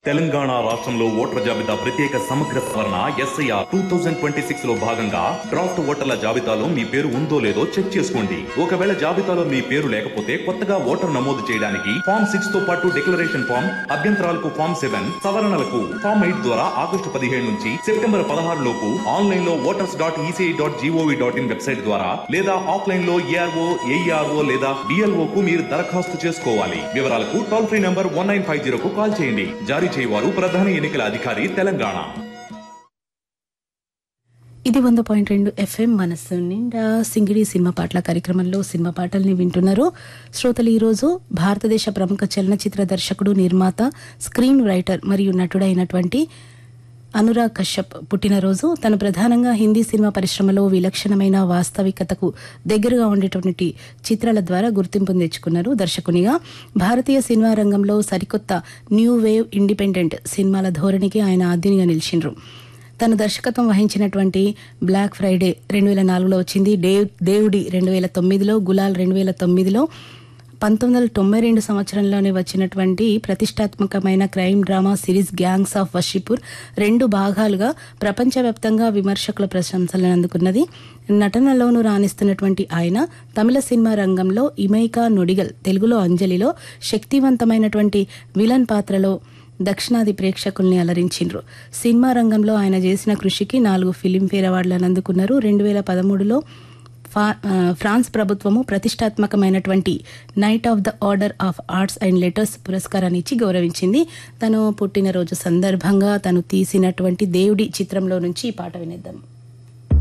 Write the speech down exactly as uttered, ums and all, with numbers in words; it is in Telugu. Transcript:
తెలంగాణ రాష్ట్రంలో ఓటర్ల జాబితా ప్రత్యేక సమగ్ర సవరణ SIR two thousand twenty six లో భాగంగా డ్రాఫ్ట్ ఓటర్ల జాబితాలో మీ పేరు ఉందో లేదో చెక్ చేసుకోండి. ఒకవేళ జాబితాలో మీ పేరు లేకపోతే కొత్తగా ఓటర్ నమోదు చేయడానికి ఫామ్ సిక్స్ తో పాటు డిక్లరేషన్ ఫామ్, అభ్యంతరాలకు ఫామ్ సెవెన్, సవరణలకు ఫామ్ ఎయిట్ ద్వారా ఆగస్టు పదిహేడు నుంచి సెప్టెంబర్ పదహారు లోపు ఆన్లైన్ లో voters dot ECI dot GOV dot in website ద్వారా లేదా ఆఫ్లైన్ లో ఏఆర్ఓ, ఏఈఆర్ఓ లేదా డిఎల్ఓ కు మీరు దరఖాస్తు చేసుకోవాలి. వివరాలకు toll free number one nine five zero కు కాల్ చేయండి. జారీ చేయవారు ప్రధాన ఎన్నికల అధికారి తెలంగాణ. ఇది వంద పాయింట్ రెండు ఎఫ్ఎం మనస్సు నిండా సింగిడి సినిమా పాటల కార్యక్రమంలో సినిమా పాటల్ని వింటున్నారు శ్రోతలు. ఈరోజు భారతదేశ ప్రముఖ చలనచిత్ర దర్శకుడు, నిర్మాత, స్క్రీన్ రైటర్ మరియు నటుడైనటువంటి అనురాగ్ కశ్యప్ పుట్టినరోజు. తను ప్రధానంగా హిందీ సినిమా పరిశ్రమలో విలక్షణమైన వాస్తవికతకు దగ్గరగా ఉండేటువంటి చిత్రాల ద్వారా గుర్తింపు తెచ్చుకున్నారు. దర్శకునిగా భారతీయ సినిమా రంగంలో సరికొత్త న్యూ వేవ్ ఇండిపెండెంట్ సినిమాల ధోరణికి ఆయన ఆద్యునిగా నిలిచిండ్రు. తను దర్శకత్వం వహించినటువంటి బ్లాక్ ఫ్రైడే రెండు వేల నాలుగులో వచ్చింది, దేవ్ దేవుడి రెండు వేల తొమ్మిదిలో, గులాల్ రెండు వేల తొమ్మిదిలో, పంతొమ్మిది వందల తొంభై రెండు సంవత్సరంలోనే వచ్చినటువంటి ప్రతిష్టాత్మకమైన crime drama series gangs of వషిపూర్ రెండు భాగాలుగా ప్రపంచవ్యాప్తంగా విమర్శకుల ప్రశంసలను అందుకున్నది. నటనలోనూ రాణిస్తున్నటువంటి ఆయన తమిళ సినిమా రంగంలో ఇమైకా నొడిగల్, తెలుగులో అంజలిలో శక్తివంతమైనటువంటి విలన్ పాత్రలో దక్షిణాది ప్రేక్షకుల్ని అలరించిండ్రు. సినిమా రంగంలో ఆయన చేసిన కృషికి నాలుగు ఫిలింఫేర్ అవార్డులను అందుకున్నారు. రెండు వేల పదమూడులో ఫ్రాన్స్ ప్రభుత్వము ప్రతిష్టాత్మకమైనటువంటి knight of the order of arts and letters పురస్కారాన్ని ఇచ్చి గౌరవించింది. తను పుట్టినరోజు సందర్భంగా తను తీసినటువంటి దేవుడి చిత్రంలో నుంచి ఈ పాట వినేద్దాం.